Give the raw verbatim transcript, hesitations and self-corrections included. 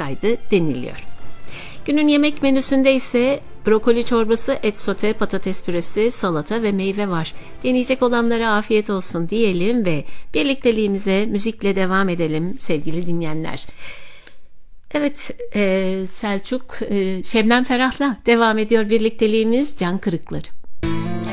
harikaydı deniliyor. Günün yemek menüsünde ise brokoli çorbası, et sote, patates püresi, salata ve meyve var. Deneyecek olanlara afiyet olsun diyelim ve birlikteliğimize müzikle devam edelim sevgili dinleyenler. Evet, e, Selçuk, e, Şebnem Ferah'la devam ediyor birlikteliğimiz, Can Kırıkları.